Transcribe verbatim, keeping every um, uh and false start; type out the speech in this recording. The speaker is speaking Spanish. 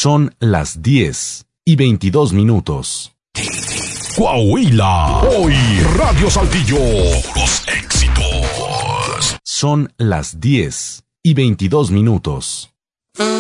Son las diez y veintidós minutos. Coahuila, hoy Radio Saltillo, puros éxitos. Son las diez y veintidós minutos.